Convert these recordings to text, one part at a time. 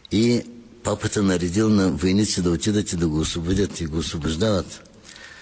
И папата наредил на войници да отидат и да го освободят и го освобождават.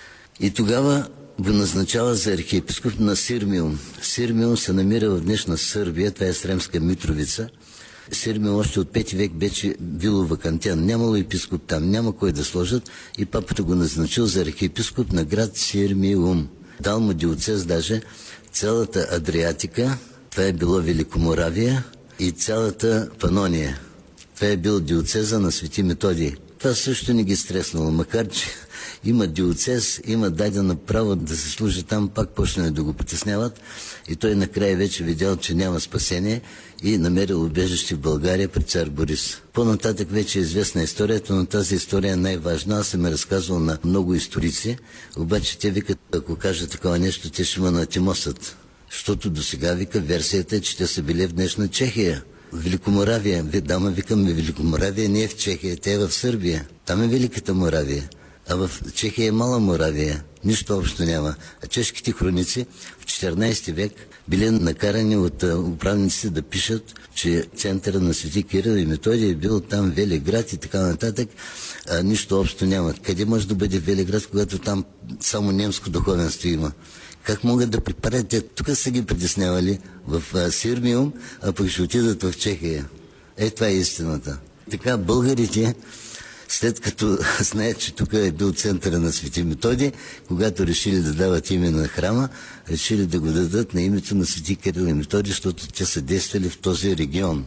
И тогава го назначава за архиепископ на Сирмиум. Сирмиум се намира в днешна Сърбия, това е Сремска Митровица. Сирмиум още от 5 век беше било вакантян. Нямало епископ там, няма кой да сложат и папата го назначил за архиепископ на град Сирмиум. Дал му диоцез даже цялата Адриатика, това е било Великоморавия, и цялата Панония. Това е бил диоцеза на Свети Методий. Това също не ги стреснало, макар че има диоцез, има дадено право да се служи там, пак почнали да го притесняват и той накрая вече видял, че няма спасение и намерил убежище в България при цар Борис. По-нататък вече е известна историята, но тази история е най-важна. Аз съм я разказвал на много историци, обаче те викат, ако кажа такова нещо, те ще ме натимосат. Защото до сега вика версията е, че те са били в днешна Чехия. Великоморавия. Дама викаме Великоморавия не е в Чехия, тя е в Сърбия. Там е Великата Моравия. А в Чехия е Мала Моравия. Нищо общо няма. А чешките хроници в 14 век били накарани от управниците да пишат, че центъра на Свети Кирил и Методий е бил там Велиград и така нататък. Нищо общо няма. Къде може да бъде Велиград, когато там само немско духовенство има? Как могат да припарят? Те тук са ги притеснявали в Сирмиум, а пък ще отидат в Чехия. Това е истината. Така българите, след като знаят, че тук е бил центъра на Свети Методий, когато решили да дават име на храма, решили да го дадат на името на Свети Кирил и Методий, защото те са действали в този регион.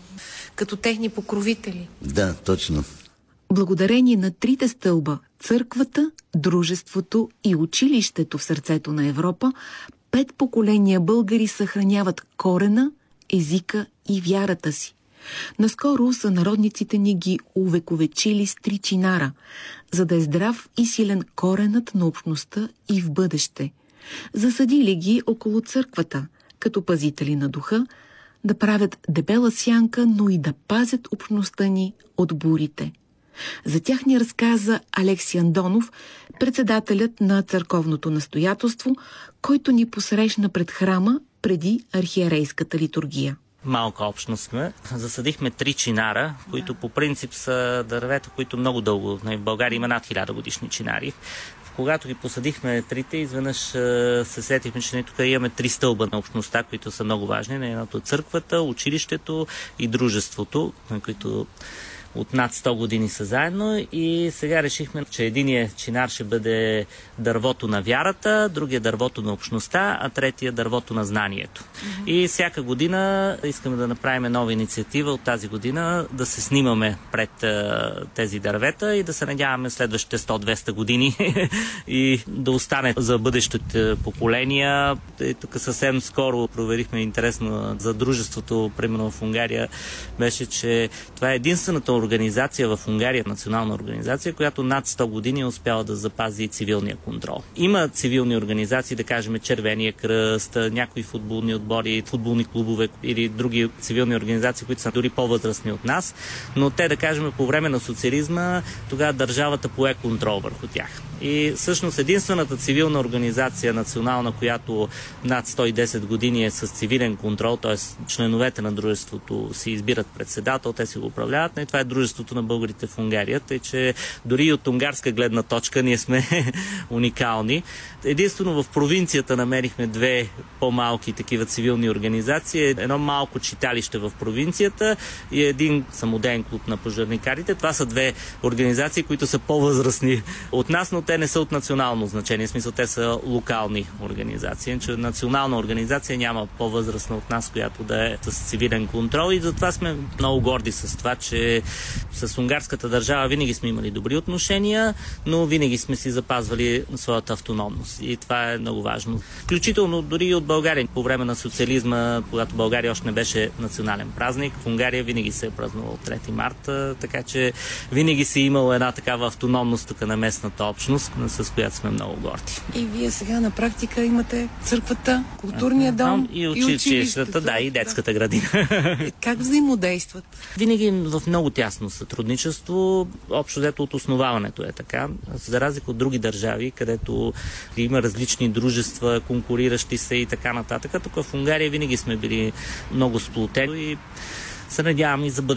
Като техни покровители. Да, точно. Благодарение на трите стълба – църквата, дружеството и училището в сърцето на Европа, 5 поколения българи съхраняват корена, езика и вярата си. Наскоро сънародниците ни ги увековечили с 3 чинара, за да е здрав и силен коренът на общността и в бъдеще. Засадили ги около църквата, като пазители на духа, да правят дебела сянка, но и да пазят общността ни от бурите. За тях ни разказа Алекси Андонов, председателят на църковното настоятелство, който ни посрещна пред храма преди архиерейската литургия. Малка общност сме. Засадихме 3 чинара, които по принцип са дървета, които много дълго. В България има над 1000 годишни чинари. Когато ги посадихме трите, изведнъж се сетихме, че тук имаме 3 стълба на общността, които са много важни. Едното е църквата, училището и дружеството, които от над 100 години са заедно, и сега решихме, че единият чинар ще бъде дървото на вярата, другия дървото на общността, а третия дървото на знанието. И всяка година искаме да направим нова инициатива от тази година, да се снимаме пред тези дървета и да се надяваме следващите 100-200 години и да остане за бъдещите поколения. И тук съвсем скоро проверихме интересно за дружеството, примерно в Унгария, беше, че това е единствената организация в Унгария, национална организация, която над 100 години е успяла да запази цивилния контрол. Има цивилни организации, да кажем Червения кръст, някои футболни отбори, футболни клубове или други цивилни организации, които са дори по-възрастни от нас, но те, да кажем, по време на социализма, тогава държавата пое контрол върху тях. И всъщност единствената цивилна организация национална, която над 110 години е с цивилен контрол, т.е. членовете на дружеството си избират председател, те си го управляват, и това е дружеството на българите в Унгария, тъй че дори и от унгарска гледна точка ние сме уникални. Единствено в провинцията намерихме 2 по-малки такива цивилни организации, едно малко читалище в провинцията и един самодеен клуб на пожарникарите. Това са 2 организации, които са по-възрастни от нас, но те не са от национално значение, в смисъл те са локални организации. Че национална организация няма по-възрастна от нас, която да е с цивилен контрол, и затова сме много горди с това, че с унгарската държава винаги сме имали добри отношения, но винаги сме си запазвали своята автономност. И това е много важно. Включително дори и от България. По време на социализма, когато България още не беше национален празник, в Унгария винаги се е празнувал 3 марта, така че винаги си имал една такава автономност тук на местната общност, с която сме много горди. И вие сега на практика имате църквата, културния дом и училищата, да, и детската градина. Как взаимодействат? Винаги в много тясно сътрудничество, общо взето от основаването е така. За разлика от други държави, където има различни дружества, конкуриращи се и така нататък. Тук в Унгария винаги сме били много сплотени и се надявам и за бъдеще